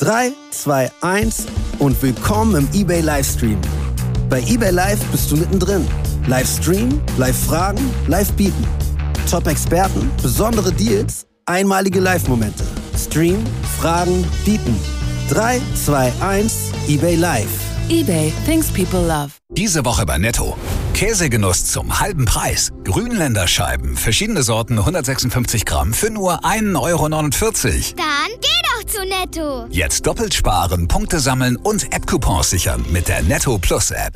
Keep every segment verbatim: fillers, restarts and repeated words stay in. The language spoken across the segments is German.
drei, zwei, eins und willkommen im eBay Livestream. Bei eBay Live bist du mittendrin. Livestream, Live-Fragen, Live-Bieten. Top-Experten, besondere Deals, einmalige Live-Momente. Stream, Fragen, Bieten. drei, zwei, eins, eBay Live. eBay, things people love. Diese Woche bei Netto. Käsegenuss zum halben Preis. Grünländerscheiben, verschiedene Sorten, hundertsechsundfünfzig Gramm für nur ein Euro neunundvierzig. Dann geh doch zu Netto. Jetzt doppelt sparen, Punkte sammeln und App-Coupons sichern mit der Netto Plus App.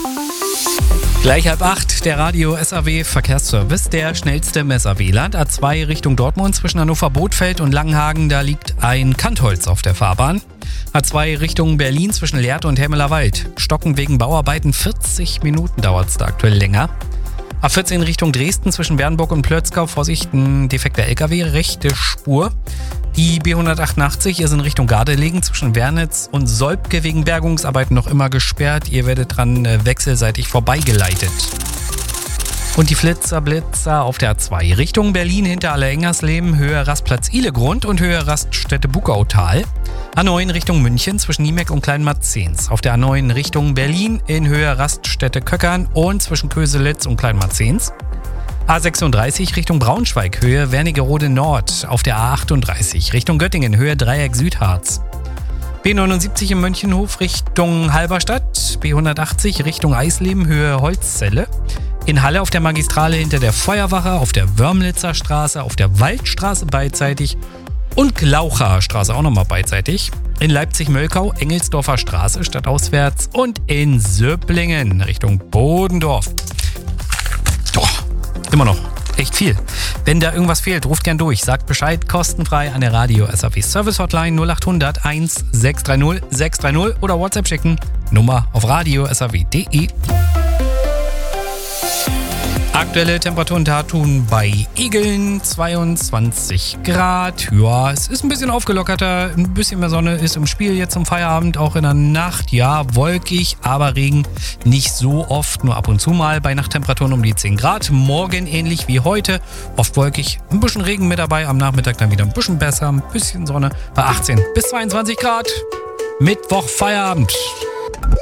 Gleich halb acht, der Radio S A W Verkehrsservice, der schnellste im S A W-Land. A zwei Richtung Dortmund zwischen Hannover-Bothfeld und Langenhagen, da liegt ein Kantholz auf der Fahrbahn. A zwei Richtung Berlin zwischen Lehrte und Helmeler Wald. Stocken wegen Bauarbeiten, vierzig Minuten dauert es da aktuell länger. A vierzehn Richtung Dresden zwischen Bernburg und Plötzkau, Vorsicht, ein defekter L K W, rechte Spur. Die B hundertachtundachtzig ist in Richtung Gardelegen zwischen Wernitz und Solbke wegen Bergungsarbeiten noch immer gesperrt. Ihr werdet dran wechselseitig vorbeigeleitet. Und die Flitzer Blitzer auf der A zwei Richtung Berlin hinter Allerengers-Lehm, Höhe Rastplatz Ihlegrund und Höhe Raststätte Bukautal. A neun Richtung München zwischen Niemeck und Kleinmarzens. Auf der A neun Richtung Berlin in Höhe Raststätte Köckern und zwischen Köselitz und Kleinmarzens. A sechsunddreißig Richtung Braunschweig, Höhe Wernigerode Nord. Auf der A achtunddreißig Richtung Göttingen, Höhe Dreieck Südharz. B neunundsiebzig in Mönchenhof Richtung Halberstadt. B hundertachtzig Richtung Eisleben, Höhe Holzzelle. In Halle auf der Magistrale hinter der Feuerwache, auf der Wörmlitzer Straße, auf der Waldstraße beidseitig und Glaucher Straße auch nochmal beidseitig. In Leipzig-Möllkau, Engelsdorfer Straße stadtauswärts und in Söblingen Richtung Bodendorf. Doch, immer noch echt viel. Wenn da irgendwas fehlt, ruft gern durch. Sagt Bescheid, kostenfrei an der Radio S A W Service Hotline null achthundert eins sechs drei null sechs drei null oder WhatsApp schicken. Nummer auf radio s a w punkt de. Aktuelle Temperaturen tun bei Igeln zweiundzwanzig Grad. Ja, es ist ein bisschen aufgelockerter, ein bisschen mehr Sonne ist im Spiel jetzt zum Feierabend, auch in der Nacht. Ja, wolkig, aber Regen nicht so oft, nur ab und zu mal bei Nachttemperaturen um die zehn Grad. Morgen ähnlich wie heute, oft wolkig, ein bisschen Regen mit dabei, am Nachmittag dann wieder ein bisschen besser, ein bisschen Sonne bei achtzehn bis zweiundzwanzig Grad. Mittwoch Feierabend.